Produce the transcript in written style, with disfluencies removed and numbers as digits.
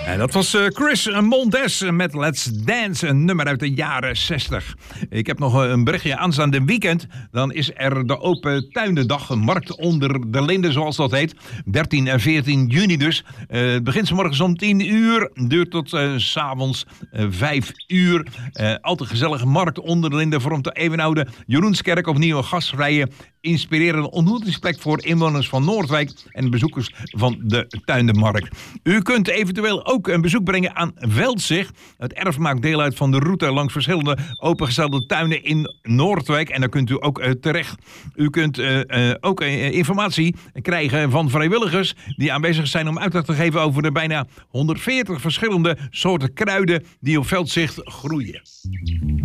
En dat was Chris Montes met Let's Dance, een nummer uit de jaren 60. Ik heb nog een berichtje aanstaande weekend. Dan is er de Open Tuinendag, een markt onder de linden zoals dat heet. 13 en 14 juni dus. Het begint 's morgens om 10 uur, duurt tot 's avonds 5 uur. Altijd gezellige markt onder de linden vormt de eeuwenoude Jeroenskerk opnieuw een gastvrije inspirerende ontmoetingsplek voor inwoners van Noordwijk en bezoekers van de Tuinenmarkt. U kunt eventueel ook een bezoek brengen aan Veldzig. Het erf maakt deel uit van de route langs verschillende opengestelde tuinen in Noordwijk en daar kunt u ook terecht. U kunt ook informatie krijgen van vrijwilligers die aanwezig zijn om uitleg te geven over de bijna 140 verschillende soorten kruiden die op Veldzig groeien.